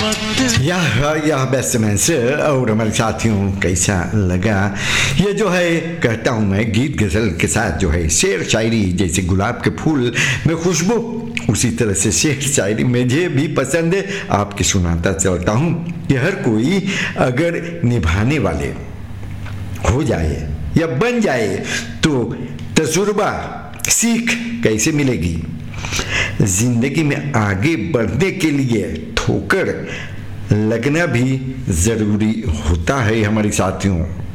यह बैट्समैन से और हमारे साथियों कैसा लगा। ये जो है कहता हूँ मैं गीत गज़ल के साथ जो है शेर शायरी, जैसे गुलाब के फूल में खुशबू उसी तरह से शेर शायरी मुझे भी पसंद है, आपके सुनाता चलता हूँ कि हर कोई अगर निभाने वाले हो जाए या बन जाए तो तजुर्बा सीख कैसे मिलेगी। जिंदगी में आगे बढ़ने के लिए ठोकर लगना भी ज़रूरी होता है हमारे साथियों।